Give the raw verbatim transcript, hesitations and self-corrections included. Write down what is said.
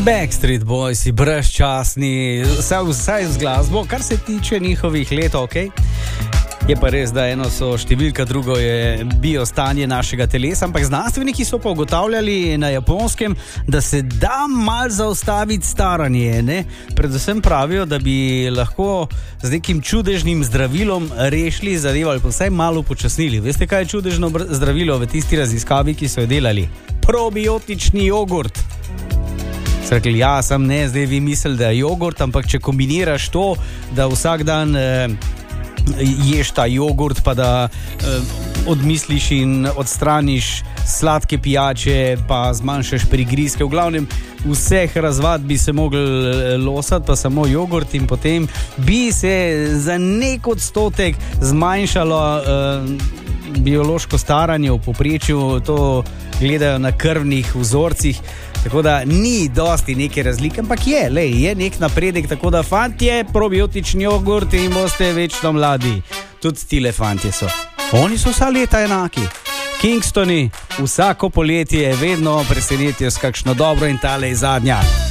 Backstreet Boys, brezčasni, vsaj, vsaj z glasbo, kar se tiče njihovih let, ok. Je pa res, da eno so številka, drugo je biostanje našega telesa, ampak znanstveniki so pa ugotavljali na Japonskem, da se da mal zaustaviti staranje, ne? Predvsem pravijo, da bi lahko z nekim čudežnim zdravilom rešili zadevo ali pa vsaj malo počasnili. Veste, kaj je čudežno zdravilo v tisti raziskavi, ki so jo delali? Probiotični jogurt. Rekli, ja, sam ne, zdaj vi mislili, da je jogurt, ampak če kombiniraš to, da vsak dan eh, ješ ta jogurt, pa da eh, odmisliš in odstraniš sladke pijače, pa zmanjšaš prigrizke, v glavnem vseh razvad bi se mogli losati, pa samo jogurt, in potem bi se za nek odstotek zmanjšalo eh, biološko staranje v povprečju, to gledajo na krvnih vzorcih. Tako da ni dosti neke razlike, ampak je, lej, je nek napredek, tako da fantje, probiotični jogurt in boste večno mladi. Tudi tile fantje so. Oni so vsa leta enaki. Kingstoni, vsako poletje vedno presenetijo s kakšno dobro in tale je zadnja.